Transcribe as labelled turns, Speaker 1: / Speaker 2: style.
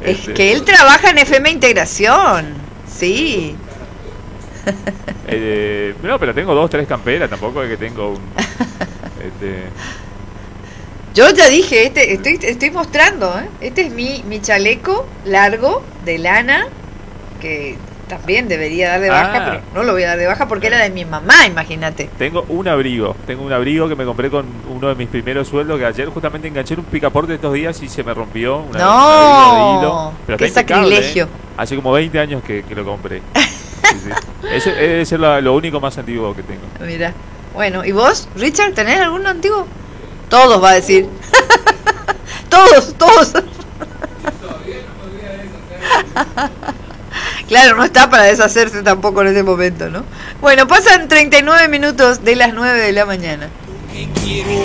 Speaker 1: Es que él trabaja en FM Integración. Sí.
Speaker 2: No, pero tengo 2, 3 camperas, tampoco es que tengo un...
Speaker 1: Yo ya dije, estoy mostrando, este es mi chaleco largo de lana, que también debería dar de baja, pero no lo voy a dar de baja porque era de mi mamá, imagínate.
Speaker 2: Tengo un abrigo que me compré con uno de mis primeros sueldos, que ayer justamente enganché un picaporte estos días y se me rompió un abrigo de hilo. Pero
Speaker 1: qué sacrilegio.
Speaker 2: Hace como 20 años que lo compré. Sí. Ese es lo único más antiguo que tengo.
Speaker 1: Mira, bueno, ¿y vos, Richard, tenés alguno antiguo? Todos, va a decir. Todos. Claro, no está para deshacerse tampoco en ese momento, ¿no? Bueno, pasan 39 minutos de las 9 de la mañana.